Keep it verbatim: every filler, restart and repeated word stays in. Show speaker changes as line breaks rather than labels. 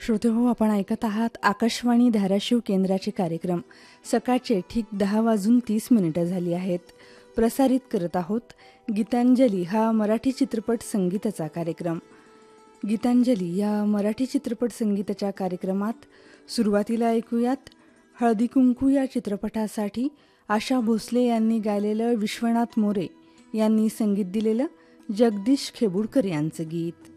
श्रोतेहो, आपण ऐकत आहात आकाशवाणी धाराशिव केंद्राचे कार्यक्रम. सकाळचे ठीक दहा वाजून तीस मिनिटं झाली आहेत. प्रसारित करत आहोत गीतांजली हा मराठी चित्रपट संगीताचा कार्यक्रम. गीतांजली या मराठी चित्रपट संगीताच्या कार्यक्रमात सुरुवातीला ऐकूयात हळदी कुंकू या चित्रपटासाठी आशा भोसले यांनी गायलेलं विश्वनाथ मोरे यांनी संगीत दिलेलं जगदीश खेबुडकर यांचं गीत.